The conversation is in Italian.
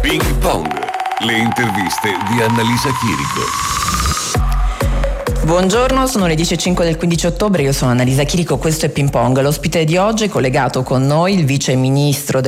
Ping Pong, le interviste di Annalisa Chirico. Buongiorno, sono le 10:05 del 15 ottobre, io sono Annalisa Chirico, questo è Ping Pong. L'ospite di oggi è collegato con noi il vice ministro